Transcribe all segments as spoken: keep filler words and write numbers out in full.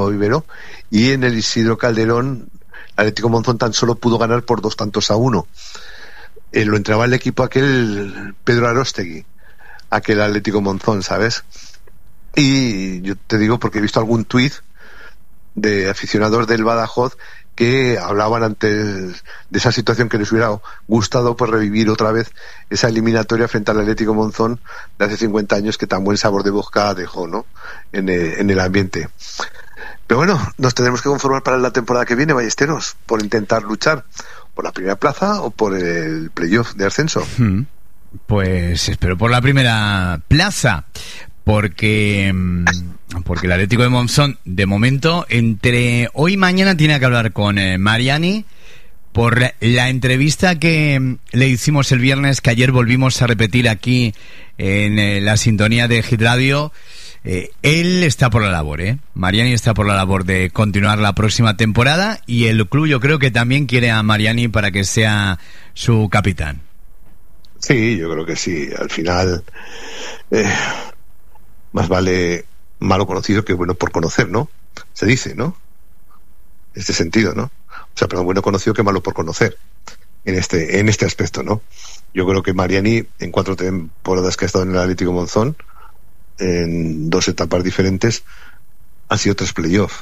Paco Vivero, y en el Isidro Calderón Atlético Monzón tan solo pudo ganar por dos tantos a uno. Eh, lo entraba el equipo aquel Pedro Arostegui, aquel Atlético Monzón, ¿sabes? Y yo te digo porque he visto algún tuit de aficionados del Badajoz que hablaban antes de esa situación, que les hubiera gustado pues revivir otra vez esa eliminatoria frente al Atlético Monzón de hace cincuenta años, que tan buen sabor de boca dejó, ¿no?, en el, en el ambiente. Pero bueno, nos tendremos que conformar para la temporada que viene, Ballesteros, por intentar luchar por la primera plaza o por el playoff de ascenso. Pues espero por la primera plaza, porque porque el Atlético de Monzón, de momento, entre hoy y mañana tiene que hablar con eh, Mariani por la entrevista que le hicimos el viernes, que ayer volvimos a repetir aquí en eh, la sintonía de Hit Radio. Eh, él está por la labor, ¿eh? Mariani está por la labor de continuar la próxima temporada, y el club yo creo que también quiere a Mariani para que sea su capitán. Sí, yo creo que sí. Al final, eh, más vale malo conocido que bueno por conocer, ¿no? Se dice, ¿no? En este sentido, ¿no? O sea, perdón, bueno conocido que malo por conocer. En este, en este aspecto, ¿no? Yo creo que Mariani, en cuatro temporadas que ha estado en el Atlético Monzón, en dos etapas diferentes, han sido tres playoffs.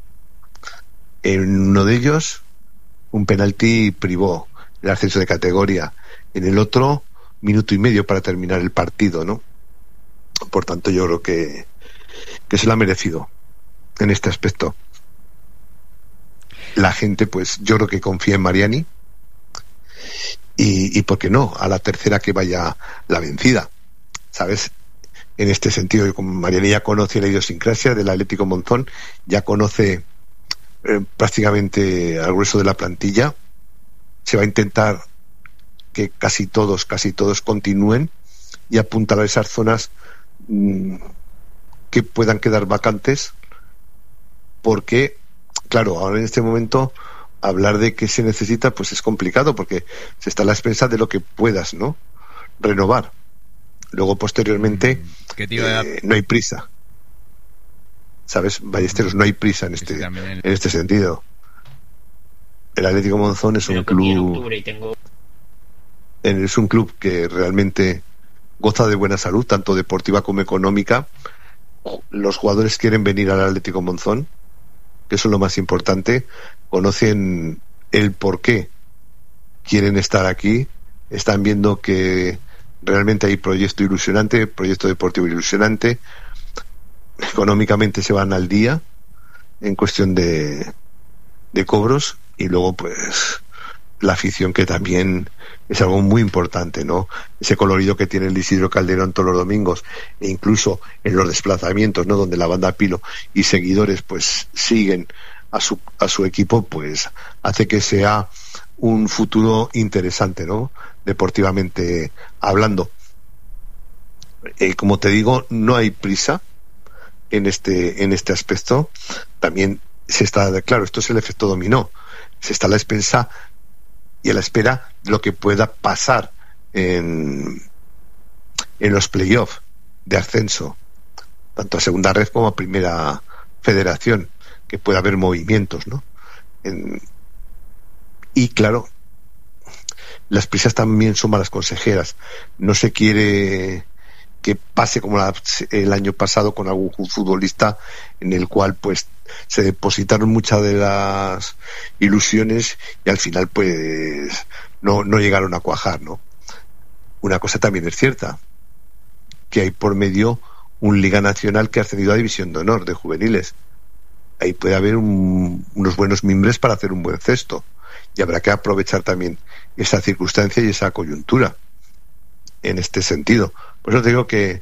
En uno de ellos, un penalti privó el ascenso de categoría. En el otro, minuto y medio para terminar el partido, ¿no? Por tanto, yo creo que, que se lo ha merecido en este aspecto. La gente, pues, yo creo que confía en Mariani, y, y ¿por qué no? A la tercera que vaya la vencida, ¿sabes? En este sentido, como Mariani ya conoce la idiosincrasia del Atlético Monzón, ya conoce eh, prácticamente al grueso de la plantilla, se va a intentar que casi todos, casi todos continúen, y apuntar a esas zonas mmm, que puedan quedar vacantes, porque, claro, ahora en este momento hablar de qué se necesita pues es complicado, porque se está a la expensa de lo que puedas, ¿no?, renovar. Luego, posteriormente, eh, no hay prisa, ¿sabes, Ballesteros? No hay prisa en este, en este sentido. El Atlético Monzón es un club tengo... es un club que realmente goza de buena salud, tanto deportiva como económica. Los jugadores quieren venir al Atlético Monzón, que eso es lo más importante. Conocen el por qué quieren estar aquí, están viendo que realmente hay proyecto ilusionante, proyecto deportivo ilusionante. Económicamente se van al día en cuestión de, de cobros, y luego pues la afición, que también es algo muy importante, ¿no? Ese colorido que tiene el Isidro Calderón todos los domingos, e incluso en los desplazamientos, ¿no?, donde la banda Pilo y seguidores pues siguen a su a su equipo, pues hace que sea un futuro interesante, ¿no?, deportivamente hablando. Eh, como te digo, no hay prisa en este en este aspecto. También se está, claro, esto es el efecto dominó, se está a la expensa y a la espera de lo que pueda pasar en en los playoffs de ascenso, tanto a segunda red como a primera federación, que pueda haber movimientos, ¿no? En, y claro, las prisas también son malas consejeras. No se quiere que pase como la, el año pasado con algún futbolista, en el cual pues se depositaron muchas de las ilusiones y al final pues no, no llegaron a cuajar, ¿no? Una cosa también es cierta, que hay por medio un Liga Nacional que ha ascendido a División de Honor de juveniles. Ahí puede haber un, unos buenos mimbres para hacer un buen cesto, y habrá que aprovechar también esa circunstancia y esa coyuntura en este sentido. Por eso te digo que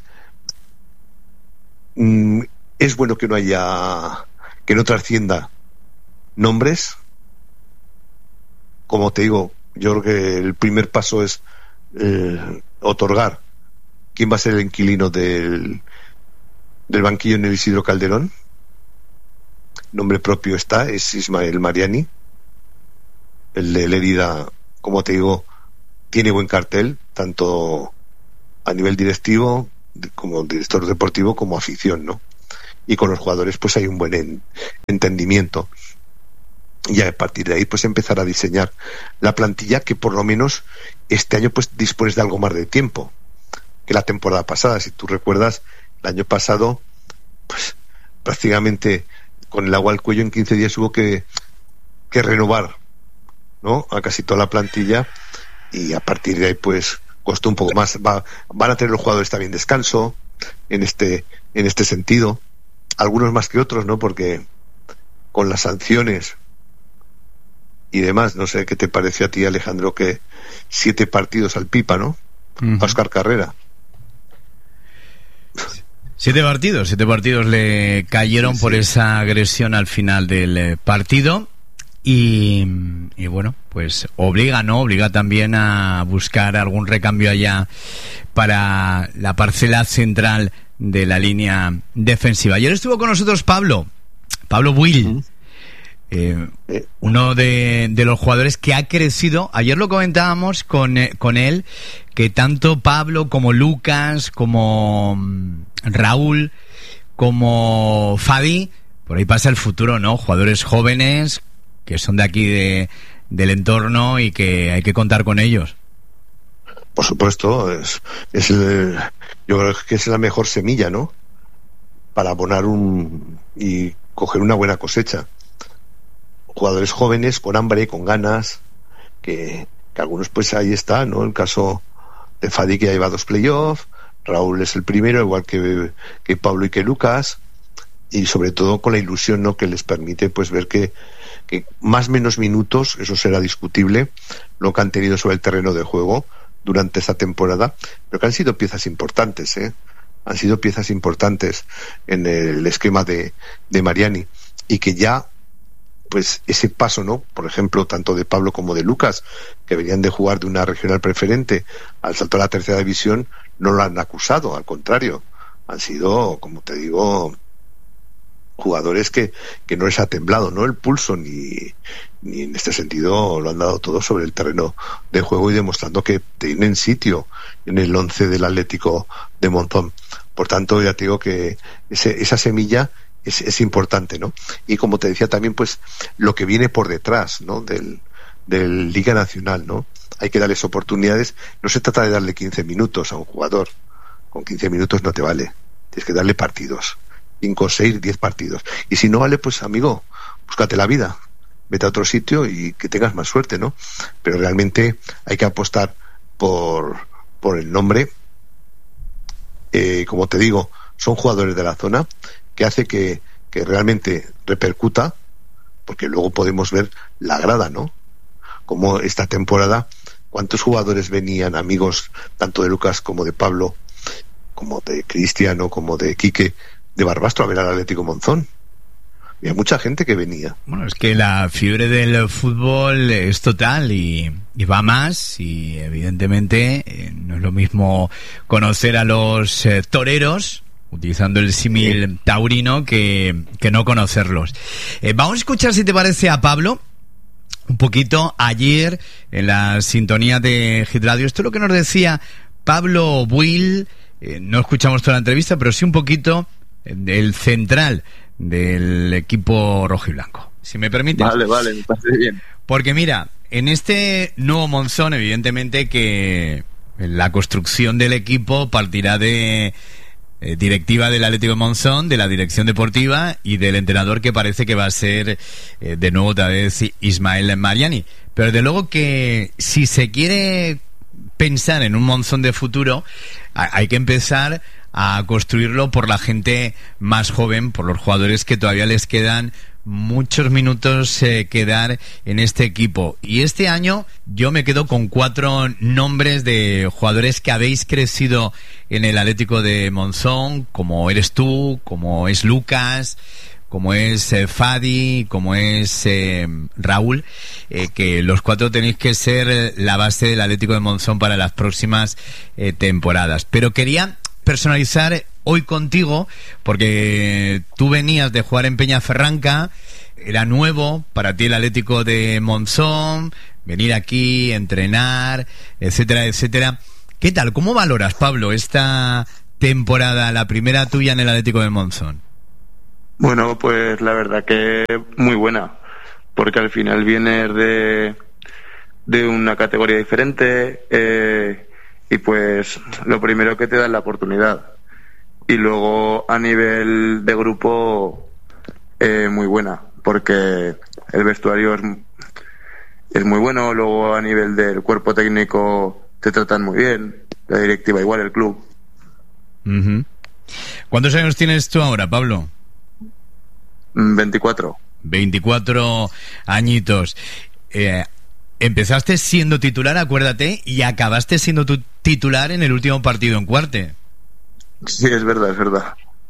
mm, es bueno que no haya, que no trascienda nombres. Como te digo, yo creo que el primer paso es eh, otorgar quién va a ser el inquilino del, del banquillo en el Isidro Calderón. Nombre propio está, es Ismael Mariani. El de Lérida, como te digo, tiene buen cartel, tanto a nivel directivo como director deportivo como afición, ¿no? y con los jugadores pues hay un buen en, entendimiento. Y a partir de ahí pues empezar a diseñar la plantilla, que por lo menos este año pues dispones de algo más de tiempo que la temporada pasada. Si tú recuerdas, el año pasado pues prácticamente con el agua al cuello en quince días hubo que, que renovar, ¿no?, a casi toda la plantilla, y a partir de ahí pues costó un poco más. Va, van a tener los jugadores también descanso en este en este sentido, algunos más que otros, ¿no?, porque con las sanciones y demás, no sé qué te pareció a ti, Alejandro, que siete partidos al Pipa, ¿no? Uh-huh. Óscar Carrera. Siete partidos, siete partidos le cayeron sí, sí. por esa agresión al final del partido. Y, y bueno, pues obliga, ¿no? Obliga también a buscar algún recambio allá para la parcela central de la línea defensiva. Ayer estuvo con nosotros Pablo, Pablo Buil. Uh-huh. Eh, uno de, de los jugadores que ha crecido. Ayer lo comentábamos con, eh, con él, que tanto Pablo como Lucas, como Raúl, como Fadi, por ahí pasa el futuro, ¿no? Jugadores jóvenes que son de aquí de, del entorno y que hay que contar con ellos. Por supuesto, es, es el, yo creo que es la mejor semilla, ¿no?, para abonar un y coger una buena cosecha. Jugadores jóvenes, con hambre, con ganas, que, que algunos pues ahí está, ¿no? El caso de Fadi, que ya lleva dos playoffs, Raúl es el primero, igual que, que Pablo y que Lucas, y sobre todo con la ilusión, ¿no?, que les permite pues ver que, que más o menos minutos, eso será discutible, lo que han tenido sobre el terreno de juego durante esta temporada, pero que han sido piezas importantes, ¿eh? Han sido piezas importantes en el esquema de, de Mariani, y que ya pues ese paso, ¿no?, por ejemplo, tanto de Pablo como de Lucas, que venían de jugar de una regional preferente al salto a la tercera división, no lo han acusado, al contrario, han sido, como te digo, jugadores que, que no les ha temblado, ¿no?, el pulso, ni, ni en este sentido lo han dado todo sobre el terreno de juego y demostrando que tienen sitio en el once del Atlético de Monzón. Por tanto, ya te digo que ese, esa semilla Es, es importante, ¿no? Y como te decía también, pues lo que viene por detrás, ¿no?, del, del Liga Nacional, ¿no? Hay que darles oportunidades. No se trata de darle quince minutos a un jugador. Con quince minutos no te vale. Tienes que darle partidos. cinco, seis, diez partidos. Y si no vale, pues amigo, búscate la vida. Vete a otro sitio y que tengas más suerte, ¿no? Pero realmente hay que apostar por, por el nombre. Eh, como te digo, son jugadores de la zona, que hace que, que realmente repercuta, porque luego podemos ver la grada, ¿no? Como esta temporada, cuántos jugadores venían, amigos tanto de Lucas como de Pablo, como de Cristiano, como de Quique, de Barbastro, a ver al Atlético Monzón. Había mucha gente que venía. Bueno, es que la fiebre del fútbol es total y, y va más, y evidentemente eh, no es lo mismo conocer a los eh, toreros, utilizando el símil taurino, que, que no conocerlos. Eh, vamos a escuchar, si te parece, a Pablo un poquito ayer en la sintonía de Hit Radio. Esto es lo que nos decía Pablo Buil. Eh, no escuchamos toda la entrevista, pero sí un poquito del central del equipo rojiblanco, si me permites. Vale, vale, me parece bien. Porque mira, en este nuevo Monzón, evidentemente que la construcción del equipo partirá de Eh, directiva del Atlético de Monzón, de la dirección deportiva y del entrenador, que parece que va a ser eh, de nuevo otra vez Ismael Mariani. Pero de luego que si se quiere pensar en un Monzón de futuro, a, hay que empezar a construirlo por la gente más joven, por los jugadores que todavía les quedan muchos minutos eh, que dar en este equipo. Y este año yo me quedo con cuatro nombres de jugadores que habéis crecido en el Atlético de Monzón, como eres tú, como es Lucas, como es eh, Fadi, como es eh, Raúl, eh, que los cuatro tenéis que ser la base del Atlético de Monzón para las próximas eh, temporadas. Pero quería personalizar hoy contigo, porque tú venías de jugar en Peñaferranca, era nuevo para ti el Atlético de Monzón, venir aquí, entrenar, etcétera, etcétera. ¿Qué tal? ¿Cómo valoras, Pablo, esta temporada, la primera tuya en el Atlético de Monzón? Bueno, pues la verdad que muy buena, porque al final vienes de, de una categoría diferente eh, y pues lo primero que te da es la oportunidad. Y luego a nivel de grupo eh, muy buena, porque el vestuario es, es muy bueno, luego a nivel del cuerpo técnico te tratan muy bien, la directiva igual, el club. Uh-huh. ¿Cuántos años tienes tú ahora, Pablo? veinticuatro. veinticuatro añitos. Eh, empezaste siendo titular, acuérdate, y acabaste siendo tu titular en el último partido en Cuarte. Sí, es verdad, es verdad.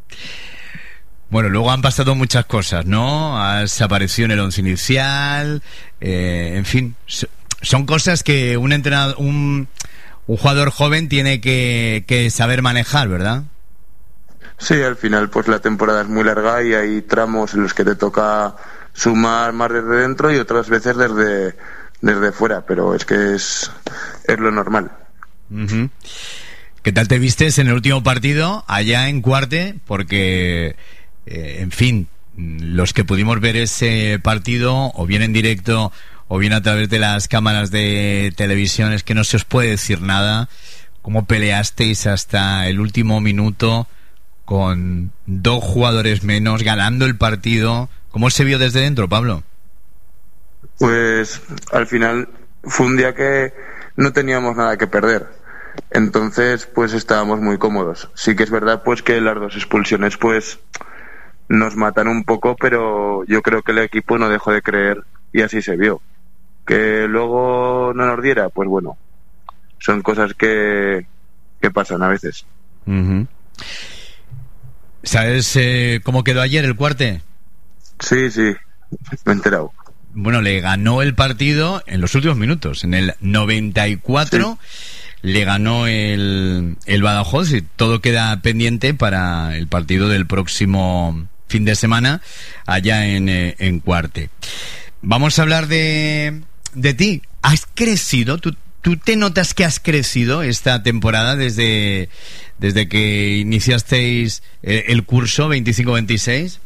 Bueno, luego han pasado muchas cosas, ¿no? Has aparecido en el once inicial, eh, en fin, son cosas que un entrenador, un, un jugador joven tiene que, que saber manejar, ¿verdad? Sí, al final pues la temporada es muy larga y hay tramos en los que te toca sumar más desde dentro y otras veces desde, desde fuera, pero es que es, es lo normal. Uh-huh. ¿Qué tal te vistes en el último partido allá en Cuarte? Porque, eh, en fin, los que pudimos ver ese partido, o bien en directo, o bien a través de las cámaras de televisión, es que no se os puede decir nada. ¿Cómo peleasteis hasta el último minuto con dos jugadores menos, ganando el partido? ¿Cómo se vio desde dentro, Pablo? Pues al final fue un día que no teníamos nada que perder. Entonces, pues estábamos muy cómodos. Sí que es verdad, pues que las dos expulsiones, pues nos matan un poco, pero yo creo que el equipo no dejó de creer y así se vio. Que luego no nos diera, pues bueno, son cosas que, que pasan a veces. Uh-huh. ¿Sabes eh, cómo quedó ayer el Cuarte? Sí, sí, me he enterado. Bueno, le ganó el partido en los últimos minutos, en el noventa y cuatro. Sí. Le ganó el, el Badajoz y todo queda pendiente para el partido del próximo fin de semana allá en, eh, en Cuarte. Vamos a hablar de, de ti. ¿Has crecido? ¿Tú, ¿Tú te notas que has crecido esta temporada desde, desde que iniciasteis el, el curso veinticinco veintiséis?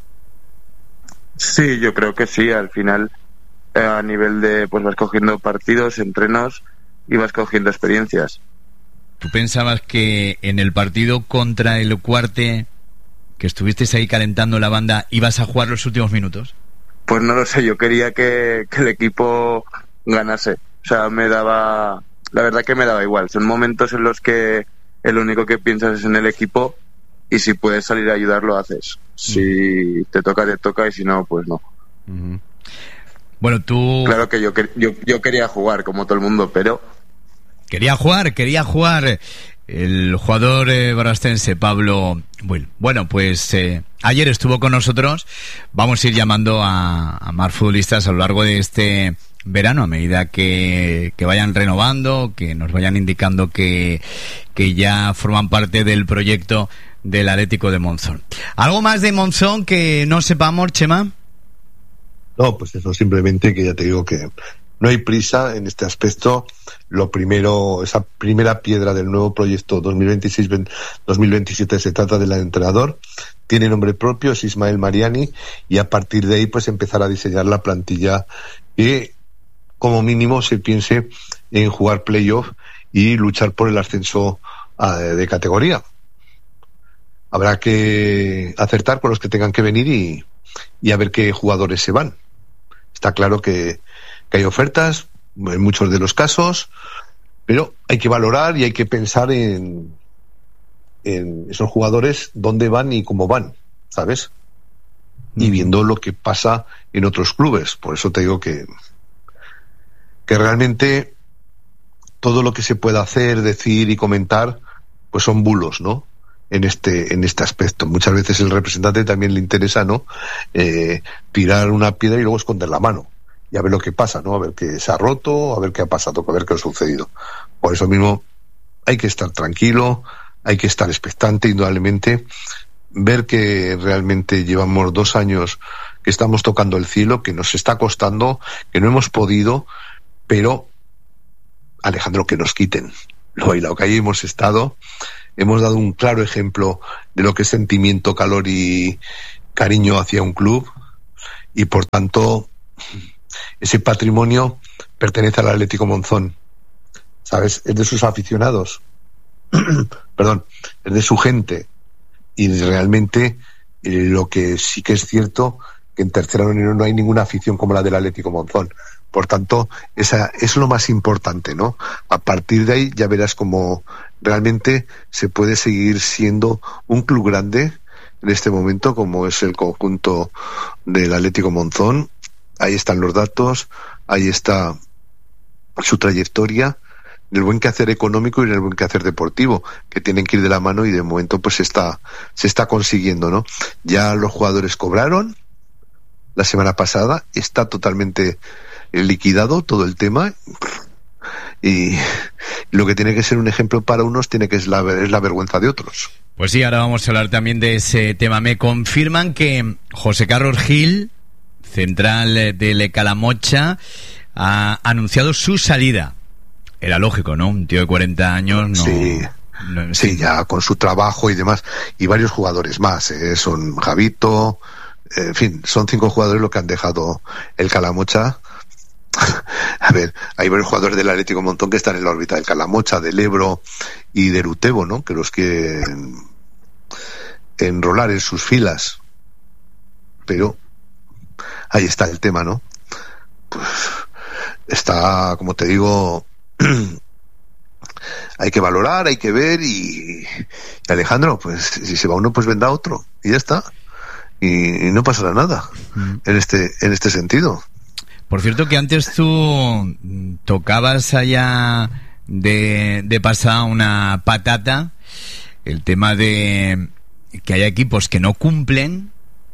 Sí, yo creo que sí. Al final, eh, a nivel de, pues vas cogiendo partidos, entrenos y vas cogiendo experiencias. ¿Tú pensabas que en el partido contra el Cuarte, que estuvisteis ahí calentando la banda, ibas a jugar los últimos minutos? Pues no lo sé, yo quería que, que el equipo ganase. O sea, me daba, la verdad que me daba igual. Son momentos en los que el único que piensas es en el equipo y si puedes salir a ayudar lo haces. Si uh-huh. te toca, te toca y si no, pues no. Uh-huh. Bueno, tú... Claro que yo, yo, yo quería jugar como todo el mundo, pero... Quería jugar, quería jugar el jugador eh, barastense Pablo Buil. Bueno, pues eh, ayer estuvo con nosotros. Vamos a ir llamando a, a más futbolistas a lo largo de este verano, a medida que, que vayan renovando, que nos vayan indicando que, que ya forman parte del proyecto del Atlético de Monzón. ¿Algo más de Monzón que no sepamos, Chema? No, pues eso, simplemente que ya te digo que no hay prisa en este aspecto. Lo primero, esa primera piedra del nuevo proyecto dos mil veintiséis dos mil veintisiete se trata del entrenador. Tiene nombre propio, es Ismael Mariani, y a partir de ahí pues empezar a diseñar la plantilla que como mínimo se piense en jugar playoff y luchar por el ascenso a, de categoría. Habrá que acertar con los que tengan que venir y, y a ver qué jugadores se van. Está claro que que hay ofertas en muchos de los casos, pero hay que valorar y hay que pensar en, en esos jugadores, dónde van y cómo van, ¿sabes? Y viendo lo que pasa en otros clubes. Por eso te digo que, que realmente todo lo que se pueda hacer, decir y comentar, pues son bulos, ¿no? En este, en este aspecto. Muchas veces el representante también le interesa, ¿no? Eh, tirar una piedra y luego esconder la mano. Y a ver lo que pasa, ¿no? A ver qué se ha roto, a ver qué ha pasado, a ver qué ha sucedido. Por eso mismo hay que estar tranquilo, hay que estar expectante, indudablemente, ver que realmente llevamos dos años que estamos tocando el cielo, que nos está costando, que no hemos podido, pero, Alejandro, que nos quiten lo bailado, que ahí hemos estado, hemos dado un claro ejemplo de lo que es sentimiento, calor y cariño hacia un club y por tanto ese patrimonio pertenece al Atlético Monzón, ¿sabes? Es de sus aficionados, perdón, es de su gente, y realmente eh, lo que sí que es cierto, que en Tercera Unión no hay ninguna afición como la del Atlético Monzón. Por tanto, esa es lo más importante, ¿no? A partir de ahí ya verás cómo realmente se puede seguir siendo un club grande en este momento, como es el conjunto del Atlético Monzón. Ahí están los datos, ahí está su trayectoria, el buen quehacer económico y el buen quehacer deportivo, que tienen que ir de la mano, y de momento pues se está, se está consiguiendo, ¿no? Ya los jugadores cobraron la semana pasada, está totalmente liquidado todo el tema, y lo que tiene que ser un ejemplo para unos tiene que es la, es la vergüenza de otros. Pues sí, ahora vamos a hablar también de ese tema. Me confirman que José Carlos Gil, central del Calamocha, ha anunciado su salida. Era lógico, ¿no? Un tío de cuarenta años, no... Sí, no, sí, ya con su trabajo y demás, y varios jugadores más, ¿eh? Son Javito, eh, en fin, son cinco jugadores los que han dejado el Calamocha. A ver, hay varios jugadores del Atlético Monzón que están en la órbita del Calamocha, del Ebro y del Utebo, ¿no? Que los quieren enrolar en sus filas. Pero ahí está el tema, ¿no? Pues está, como te digo, hay que valorar, hay que ver, y, y Alejandro, pues si se va uno, pues vendrá otro, y ya está. Y, y no pasará nada mm. en este en este sentido. Por cierto, que antes tú tocabas allá de, de pasar una patata, el tema de que hay equipos que no cumplen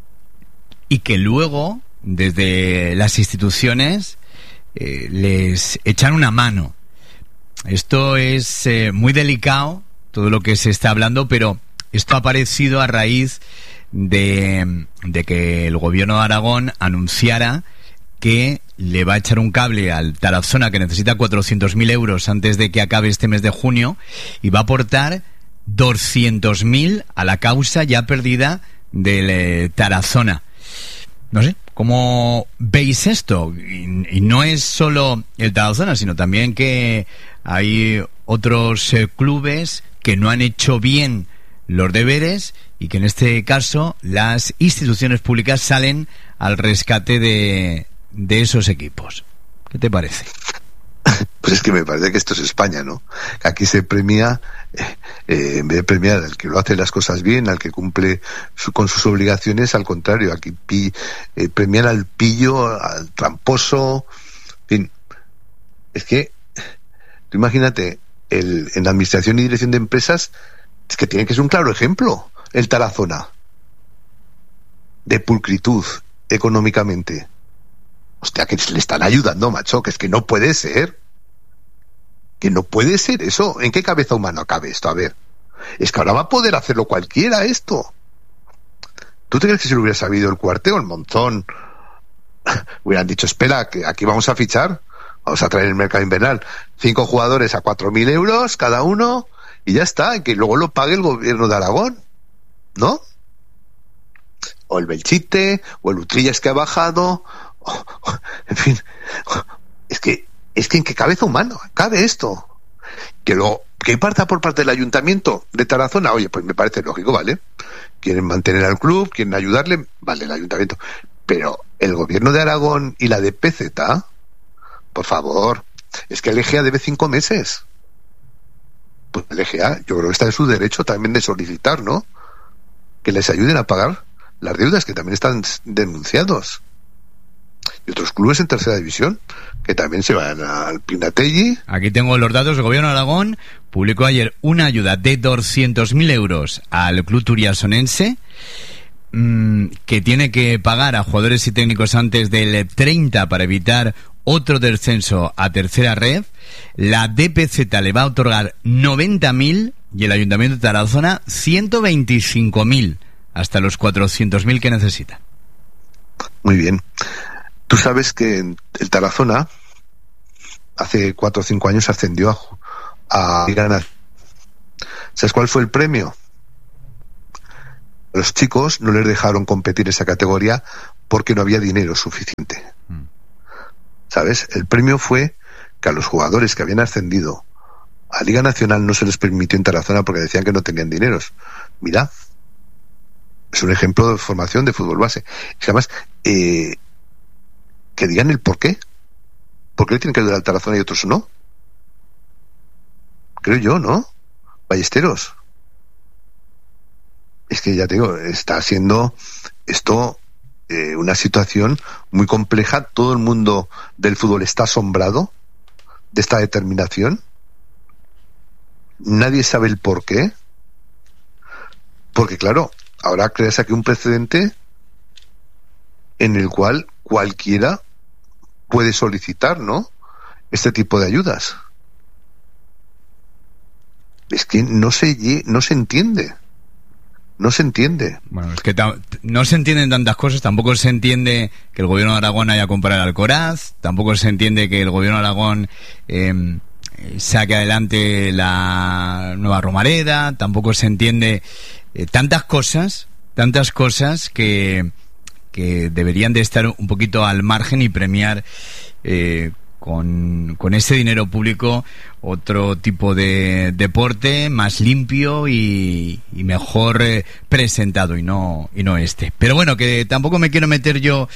y que luego, desde las instituciones, eh, les echan una mano. Esto es eh, muy delicado, todo lo que se está hablando, pero esto ha aparecido a raíz de, de que el gobierno de Aragón anunciara que le va a echar un cable al Tarazona, que necesita cuatrocientos mil euros antes de que acabe este mes de junio, y va a aportar doscientos mil a la causa ya perdida del eh, Tarazona. No sé, ¿cómo veis esto? Y, y no es solo el Tarazona, sino también que hay otros eh, clubes que no han hecho bien los deberes, y que en este caso las instituciones públicas salen al rescate de, de esos equipos. ¿Qué te parece? Pues es que me parece que esto es España, ¿no? Aquí se premia, eh, eh, en vez de premiar al que lo hace las cosas bien, al que cumple su, con sus obligaciones, al contrario, aquí pi, eh, premian al pillo, al tramposo, en fin. Es que, tú imagínate, el, en la administración y dirección de empresas, es que tiene que ser un claro ejemplo el Tarazona de pulcritud económicamente. Hostia, que le están ayudando, macho, que es que no puede ser. Que no puede ser eso. ¿En qué cabeza humana cabe esto? A ver, es que ahora va a poder hacerlo cualquiera esto. ¿Tú te crees que si lo hubiera sabido el Cuarteo, el Monzón, hubieran dicho, espera, que aquí vamos a fichar, vamos a traer el mercado invernal, cinco jugadores a cuatro mil euros cada uno, y ya está, que luego lo pague el gobierno de Aragón, ¿no? O el Belchite, o el Utrillas, que ha bajado, o, o, en fin, es que es que en qué cabeza humana cabe esto. Que luego, que parta por parte del ayuntamiento de Tarazona, oye, pues me parece lógico, ¿vale? Quieren mantener al club, quieren ayudarle, vale, el ayuntamiento. Pero el gobierno de Aragón y la de P Z, por favor, es que el E G A debe cinco meses. Pues el E G A, yo creo que está en su derecho también de solicitar, ¿no? Que les ayuden a pagar las deudas que también están denunciados. Y otros clubes en tercera división que también se van al Pinatelli. Aquí tengo los datos. El gobierno de Aragón publicó ayer una ayuda de doscientos mil euros al club turiasonense, mmm, que tiene que pagar a jugadores y técnicos antes del treinta para evitar otro descenso a tercera red. La D P Z le va a otorgar noventa mil y el Ayuntamiento de Tarazona ciento veinticinco mil, hasta los cuatrocientos mil que necesita. Muy bien. Tú sabes que el Tarazona hace cuatro o cinco años ascendió a, a ganar. ¿Sabes cuál fue el premio? los chicos no les dejaron competir en esa categoría porque no había dinero suficiente. Mm. ¿Sabes? El premio fue que a los jugadores que habían ascendido a Liga Nacional no se les permitió entrar a la zona porque decían que no tenían dineros. Mira, es un ejemplo de formación de fútbol base. Y además, eh, que digan el por qué. ¿Por qué le tienen que ayudar al Tarazona y otros no? Creo yo, ¿no? Ballesteros. Es que ya te digo, está siendo esto eh, una situación muy compleja. Todo el mundo del fútbol está asombrado de esta determinación. Nadie sabe el por qué. Porque claro, ahora creas aquí un precedente en el cual cualquiera puede solicitar, ¿no?, este tipo de ayudas. Es que no se no se entiende. No se entiende. Bueno, es que ta- no se entienden tantas cosas. Tampoco se entiende que el gobierno de Aragón haya comprado el Alcoraz. Tampoco se entiende que el gobierno de Aragón eh, saque adelante la nueva Romareda. Tampoco se entiende eh, tantas cosas, tantas cosas que, que deberían de estar un poquito al margen y premiar eh, con, con ese dinero público otro tipo de deporte más limpio y, y mejor eh, presentado y no y no este. Pero bueno, que tampoco me quiero meter yo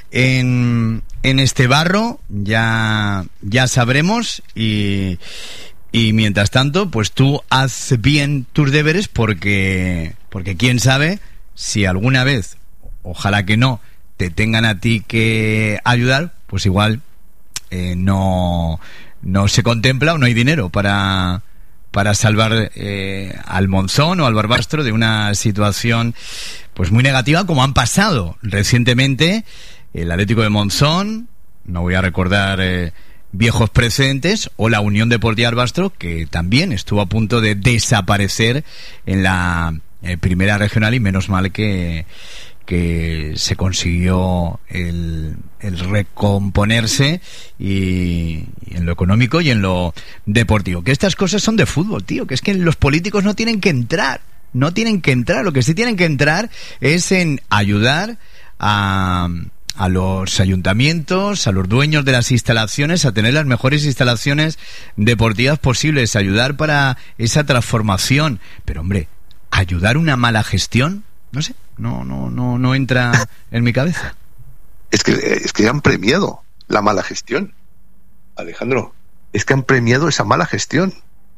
en, en este barro, ya ya sabremos y, y mientras tanto, pues tú haz bien tus deberes porque porque quién sabe si alguna vez, ojalá que no, te tengan a ti que ayudar, pues igual eh, no no se contempla o no hay dinero para para salvar eh, al Monzón o al Barbastro de una situación pues muy negativa, como han pasado recientemente el Atlético de Monzón, no voy a recordar eh, viejos precedentes, o la Unión Deportiva Barbastro, que también estuvo a punto de desaparecer en la eh, primera regional, y menos mal que que se consiguió el, el recomponerse y, y en lo económico y en lo deportivo. Que estas cosas son de fútbol, tío, que es que los políticos no tienen que entrar, no tienen que entrar, lo que sí tienen que entrar es en ayudar a, a los ayuntamientos, a los dueños de las instalaciones, a tener las mejores instalaciones deportivas posibles, ayudar para esa transformación. Pero hombre, ayudar una mala gestión, no sé, no no no no entra en mi cabeza. Es que es que han premiado la mala gestión, Alejandro. Es que han premiado esa mala gestión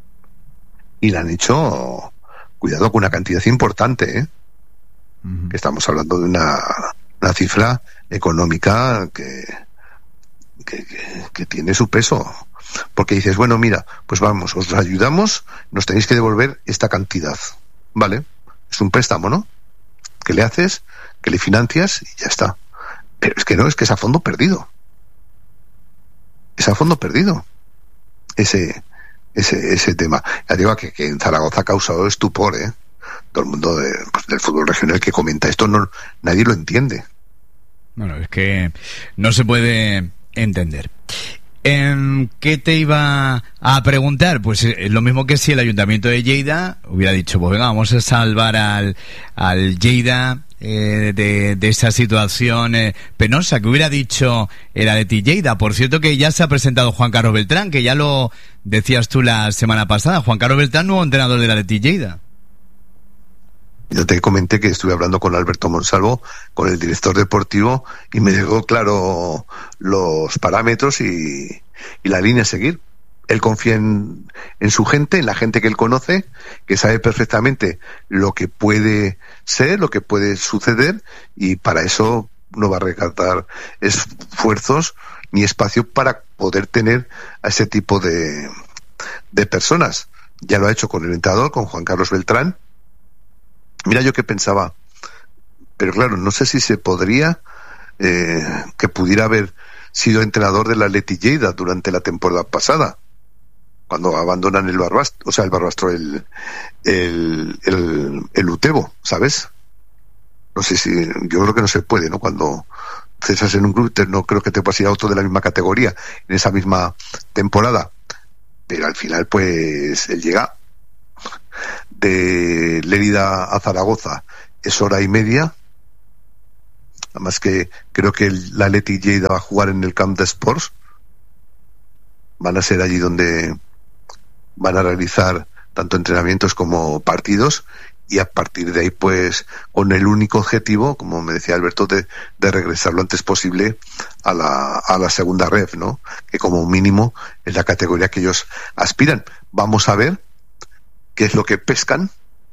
y la han hecho, cuidado, con una cantidad importante, ¿eh? Uh-huh. Que estamos hablando de una, una cifra económica que que, que que tiene su peso. Porque dices, bueno, mira, pues vamos, os ayudamos, nos tenéis que devolver esta cantidad, ¿vale? Es un préstamo, ¿no?, que le haces, que le financias y ya está. Pero es que no, es que es a fondo perdido. Es a fondo perdido ese ese ese tema. Ya digo que, que en Zaragoza ha causado estupor, ¿eh? Todo el mundo de, pues, del fútbol regional que comenta esto, no, nadie lo entiende. Bueno, es que no se puede entender. Eh, ¿Qué te iba a preguntar? Pues eh, lo mismo que si el Ayuntamiento de Lleida hubiera dicho, pues venga, vamos a salvar al, al Lleida eh, de, de esa situación eh, penosa, que hubiera dicho el Athletic Lleida. Por cierto, que ya se ha presentado Juan Carlos Beltrán, que ya lo decías tú la semana pasada. Juan Carlos Beltrán, nuevo entrenador del Athletic Lleida. Yo te comenté que estuve hablando con Alberto Monsalvo, con el director deportivo, y me dejó claro los parámetros y, y la línea a seguir. Él confía en, en su gente, en la gente que él conoce, que sabe perfectamente lo que puede ser, lo que puede suceder, y para eso no va a recatar esfuerzos ni espacio para poder tener a ese tipo de, de personas. Ya lo ha hecho con el entrenador, con Juan Carlos Beltrán. Mira, yo que pensaba, pero claro, no sé si se podría, eh, que pudiera haber sido entrenador del Athletic Lleida durante la temporada pasada, cuando abandonan el Barbastro, o sea, el Barbastro, el, el, el, el Utebo, ¿sabes? No sé si, yo creo que no se puede, ¿no? Cuando cesas en un club, te, no creo que te puedas ir a otro de la misma categoría en esa misma temporada, pero al final, pues, él llega de Lérida a Zaragoza, es hora y media. Además que creo que el Athletic Lleida va a jugar en el Camp de Sports. Van a ser allí donde van a realizar tanto entrenamientos como partidos, y a partir de ahí, pues, con el único objetivo, como me decía Alberto, de, de regresar lo antes posible a la, a la segunda ref, ¿no? Que como mínimo es la categoría que ellos aspiran. Vamos a ver qué es lo que pescan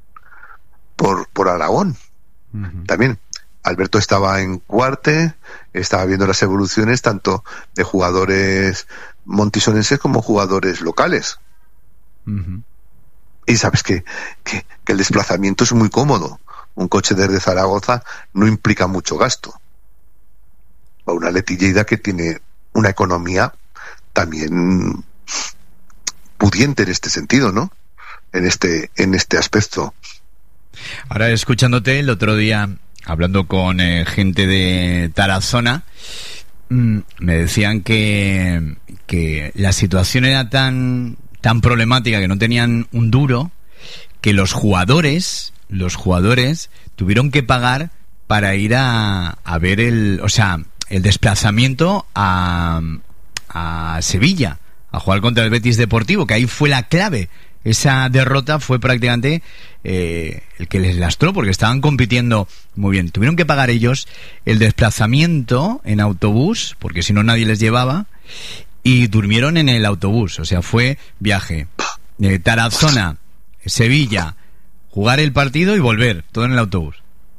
por, por Aragón. Uh-huh. También, Alberto estaba en Cuarte, estaba viendo las evoluciones tanto de jugadores montisonenses como jugadores locales. Uh-huh. Y sabes que, que, que el desplazamiento es muy cómodo. Un coche desde Zaragoza no implica mucho gasto. O una Athletic Lleida que tiene una economía también pudiente en este sentido, ¿no? En este, en este aspecto. Ahora, escuchándote el otro día, hablando con eh, gente de Tarazona, mmm, me decían que, que la situación era tan... tan problemática, que no tenían un duro, que los jugadores, los jugadores tuvieron que pagar para ir a, a ver el, o sea, el desplazamiento a, a Sevilla, a jugar contra el Betis Deportivo, que ahí fue la clave. Esa derrota fue prácticamente eh, el que les lastró, porque estaban compitiendo muy bien. Tuvieron que pagar ellos el desplazamiento en autobús, porque si no nadie les llevaba, y durmieron en el autobús. O sea, fue viaje de Tarazona, Sevilla, jugar el partido y volver, todo en el autobús.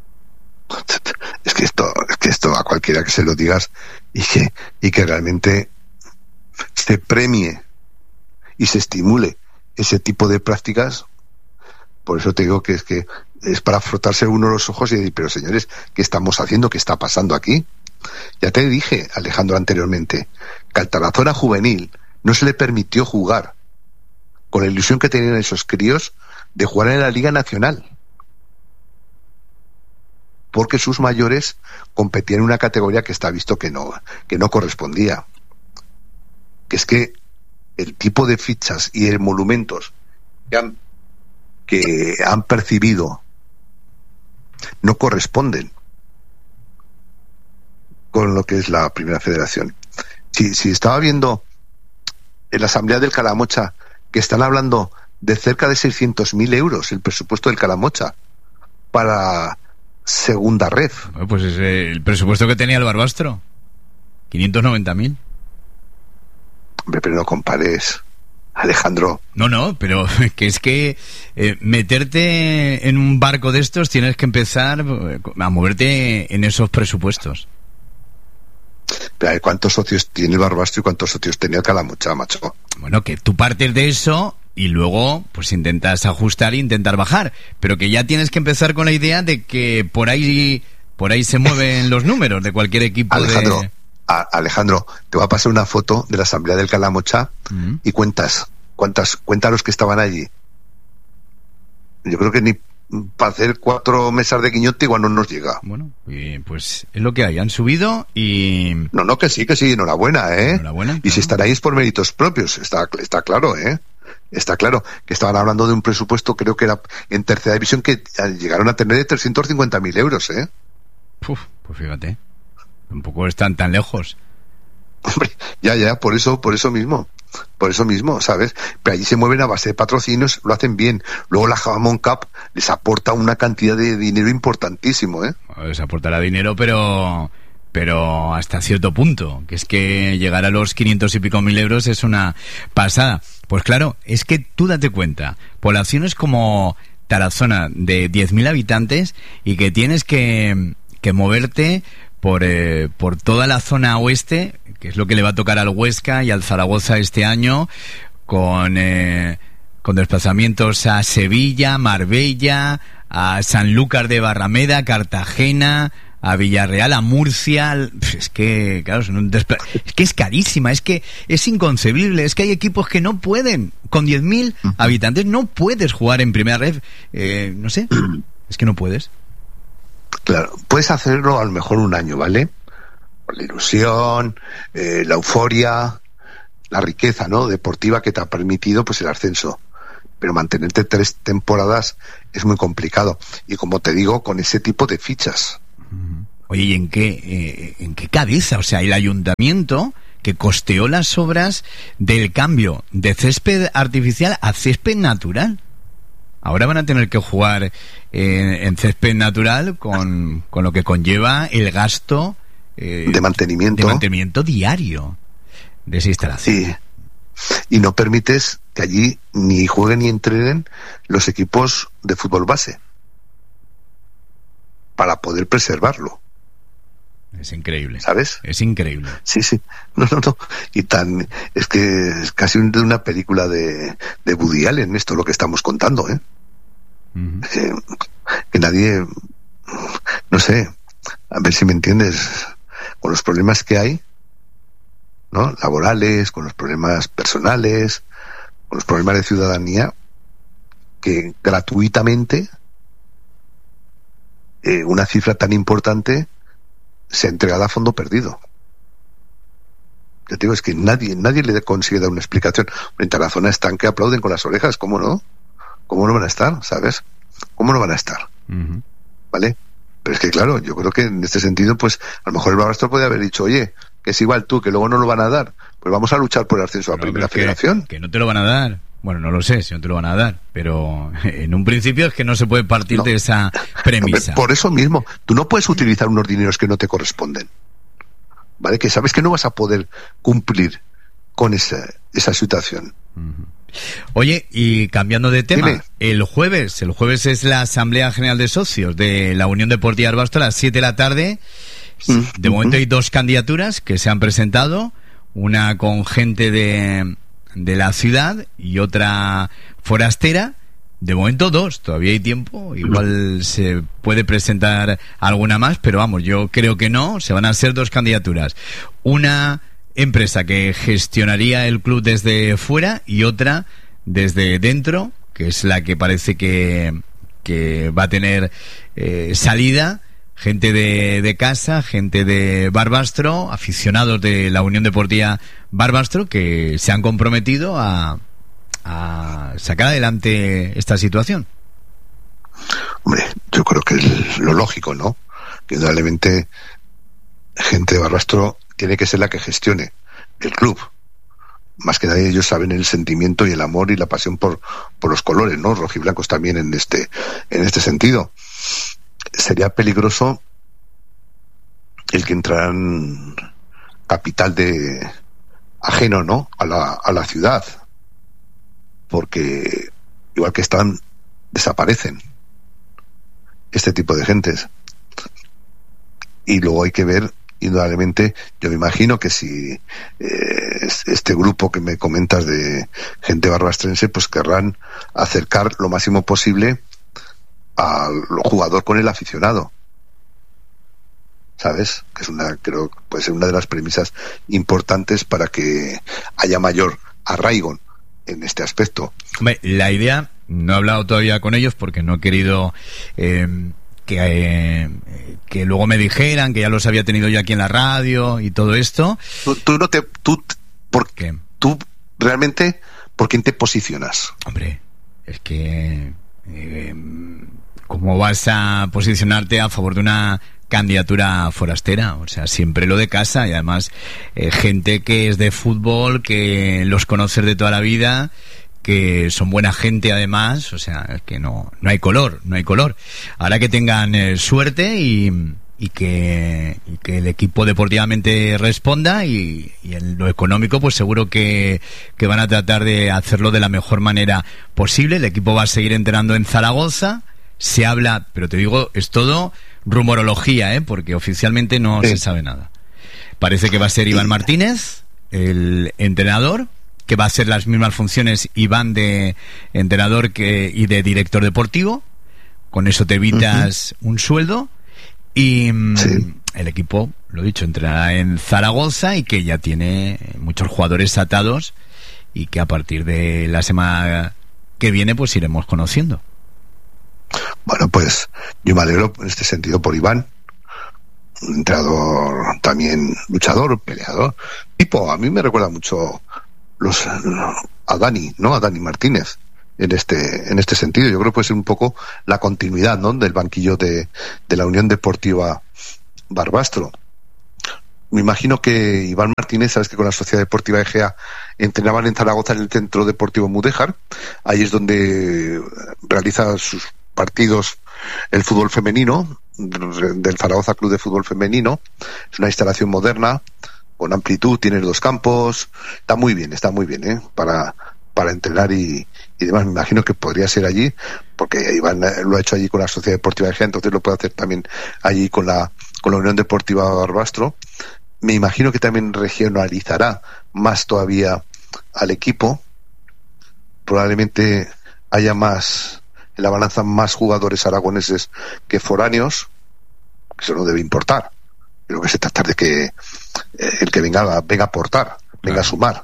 Es que esto, es que esto a cualquiera que se lo digas y que, y que realmente se premie y se estimule ese tipo de prácticas. Por eso te digo que es que es para frotarse uno los ojos y decir, pero señores, ¿qué estamos haciendo? ¿Qué está pasando aquí? Ya te dije, Alejandro, anteriormente, que al Tarazona juvenil no se le permitió jugar con la ilusión que tenían esos críos de jugar en la Liga Nacional, porque sus mayores competían en una categoría que está visto que no, que no correspondía. Que es que el tipo de fichas y emolumentos que han, que han percibido no corresponden con lo que es la Primera Federación. Si, si estaba viendo en la Asamblea del Calamocha que están hablando de cerca de seiscientos mil euros el presupuesto del Calamocha para segunda red. Pues es el presupuesto que tenía el Barbastro, quinientos noventa mil. Hombre, pero no compares, Alejandro. No, no, pero que es que eh, meterte en un barco de estos tienes que empezar a moverte en esos presupuestos. Pero a ver, ¿cuántos socios tiene el Barbastro y cuántos socios tenía el Calamocha, macho? Bueno, que tú partes de eso y luego pues intentas ajustar e intentar bajar, pero que ya tienes que empezar con la idea de que por ahí por ahí se mueven los números de cualquier equipo. Alejandro, de... a, Alejandro, te voy a pasar una foto de la Asamblea del Calamocha uh-huh. y cuentas, cuántas, cuenta los que estaban allí. Yo creo que ni para hacer cuatro mesas de guiñote igual no nos llega. Bueno, pues es lo que hay, han subido y... No, no, que sí, que sí, enhorabuena, ¿eh? Enhorabuena, claro. Y si están ahí es por méritos propios, está, está claro, ¿eh? Está claro que estaban hablando de un presupuesto, creo que era en tercera división, que llegaron a tener de trescientos cincuenta mil euros, ¿eh? Uf, pues fíjate, tampoco están tan lejos. Hombre, ya, ya, por eso, por eso mismo, por eso mismo, ¿sabes? Pero allí se mueven a base de patrocinios, lo hacen bien. Luego la Jamón Cup les aporta una cantidad de dinero importantísimo, ¿eh? Les aportará dinero, pero... pero hasta cierto punto, que es que llegar a los quinientos y pico mil euros es una pasada. Pues claro, es que tú date cuenta, poblaciones como Tarazona de diez mil habitantes y que tienes que, que moverte por, eh, por toda la zona oeste, que es lo que le va a tocar al Huesca y al Zaragoza este año, con, eh, con desplazamientos a Sevilla, Marbella, a Sanlúcar de Barrameda, Cartagena, a Villarreal, a Murcia. Es que, claro, es, un despla- es que es carísima, es que es inconcebible, es que hay equipos que no pueden, con diez mil habitantes no puedes jugar en primera red, eh, no sé, es que no puedes. Claro, puedes hacerlo a lo mejor un año, ¿vale? Por la ilusión, eh, la euforia, la riqueza, ¿no?, deportiva que te ha permitido pues el ascenso. pero mantenerte tres temporadas es muy complicado. Y como te digo, con ese tipo de fichas. Oye, ¿y en qué, eh, en qué cabeza? O sea, el ayuntamiento que costeó las obras del cambio de césped artificial a césped natural. Ahora van a tener que jugar eh, en césped natural con, con lo que conlleva el gasto eh, de mantenimiento de mantenimiento diario de esa instalación. Sí. Y no permites que allí ni jueguen ni entrenen los equipos de fútbol base para poder preservarlo. Es increíble. ¿Sabes? Es increíble. Sí, sí. No, no, no. Y tan... Es que es casi de una película de, de Woody Allen esto lo que estamos contando, ¿eh? Uh-huh. eh que nadie... No sé. A ver si me entiendes. Con los problemas que hay, ¿no? Laborales, con los problemas personales, con los problemas de ciudadanía, que gratuitamente eh, una cifra tan importante se ha entregado a fondo perdido. Yo te digo, es que nadie nadie le consigue dar una explicación. Frente a la zona están que aplauden con las orejas, ¿cómo no? ¿Cómo no van a estar? ¿Sabes? ¿Cómo no van a estar? Uh-huh. ¿Vale? Pero es que claro, yo creo que en este sentido, pues a lo mejor el Barbastro puede haber dicho, oye, que es igual tú, que luego no lo van a dar, pues vamos a luchar por el ascenso a no, Primera que, Federación. Que no te lo van a dar. Bueno, no lo sé si no te lo van a dar, pero en un principio es que no se puede partir no. de esa premisa. Por eso mismo, tú no puedes utilizar unos dineros que no te corresponden, ¿vale? Que sabes que no vas a poder cumplir con esa, esa situación. Uh-huh. Oye, y cambiando de tema, Dime. el jueves, el jueves es la Asamblea General de Socios de la Unión Deportiva Barbastro a las siete de la tarde. Uh-huh. De momento hay dos candidaturas que se han presentado, una con gente de... de la ciudad y otra forastera. De momento dos, todavía hay tiempo, igual se puede presentar alguna más, pero vamos, yo creo que no, se van a hacer dos candidaturas, una empresa que gestionaría el club desde fuera y otra desde dentro, que es la que parece que, que va a tener eh, salida. Gente de, de casa, gente de Barbastro, aficionados de la Unión Deportiva Barbastro, que se han comprometido a, a sacar adelante esta situación. Hombre, yo creo que es lo lógico, ¿no? Que indudablemente gente de Barbastro tiene que ser la que gestione el club. Más que nadie ellos saben el sentimiento y el amor y la pasión por, por los colores, ¿no? Rojiblancos también en este, en este sentido. Sería peligroso el que entraran capital de ajeno, ¿no? A la, a la ciudad, porque igual que están, desaparecen este tipo de gentes. Y luego hay que ver, indudablemente, yo me imagino que si eh, este grupo que me comentas de gente barbastrense, pues querrán acercar lo máximo posible al jugador con el aficionado, ¿sabes? Que es una, creo que puede ser una de las premisas importantes para que haya mayor arraigo en este aspecto. Hombre, la idea, no he hablado todavía con ellos porque no he querido eh, que, eh, que luego me dijeran que ya los había tenido yo aquí en la radio y todo esto. Tú, tú no te, tú, ¿por qué? Tú realmente, ¿por quién te posicionas? Hombre, es que eh, ¿cómo vas a posicionarte a favor de una candidatura forastera? O sea, siempre lo de casa y además eh, gente que es de fútbol, que los conoces de toda la vida, que son buena gente además, o sea, que no no hay color, no hay color. Ahora que tengan eh, suerte y, y, que, y que el equipo deportivamente responda y, y en lo económico pues seguro que, que van a tratar de hacerlo de la mejor manera posible. El equipo va a seguir entrenando en Zaragoza. Se habla, pero te digo, es todo rumorología, ¿eh? Porque oficialmente no sí. se sabe nada. Parece que va a ser Iván Martínez, el entrenador, que va a hacer las mismas funciones Iván de entrenador que, y de director deportivo. Con eso te evitas uh-huh. un sueldo. Y sí. el equipo, lo dicho, entrenará en Zaragoza y que ya tiene muchos jugadores atados y que a partir de la semana que viene pues iremos conociendo. Bueno, pues yo me alegro en este sentido por Iván, un entrenador también luchador, peleador. Tipo, a mí me recuerda mucho los a Dani, ¿no? A Dani Martínez, en este en este sentido. Yo creo que puede ser un poco la continuidad, ¿no?, del banquillo de, de la Unión Deportiva Barbastro. Me imagino que Iván Martínez, sabes que con la Sociedad Deportiva Egea entrenaban en Zaragoza en el Centro Deportivo Mudéjar. Ahí es donde realiza sus partidos el fútbol femenino del Zaragoza Club de Fútbol Femenino. Es una instalación moderna con amplitud, tiene dos campos, está muy bien, está muy bien, ¿eh? para para entrenar y, y demás. Me imagino que podría ser allí, porque Iván lo ha hecho allí con la Sociedad Deportiva Egea, entonces lo puede hacer también allí con la con la Unión Deportiva Barbastro. Me imagino que también regionalizará más todavía al equipo. Probablemente haya más, en la balanza, más jugadores aragoneses que foráneos. Eso no debe importar. Creo que se trata de que eh, el que venga venga a aportar, venga claro. a sumar.